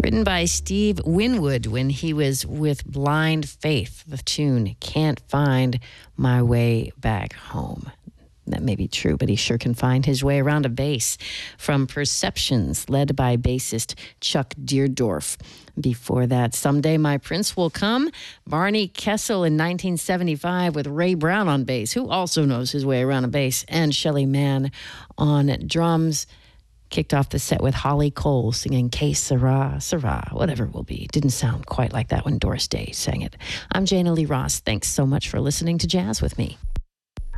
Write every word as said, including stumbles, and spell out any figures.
Written by Steve Winwood when he was with Blind Faith. The tune, Can't Find My Way Back Home. That may be true, but he sure can find his way around a bass. From Perceptions, led by bassist Chuck Deerdorf. Before that, Someday My Prince Will Come, Barney Kessel in nineteen seventy-five with Ray Brown on bass, who also knows his way around a bass, and Shelly Manne on drums. Kicked off the set with Holly Cole singing Que Sera, Sera, whatever it will be. Didn't sound quite like that when Doris Day sang it. I'm Jana Lee Ross. Thanks so much for listening to Jazz with me.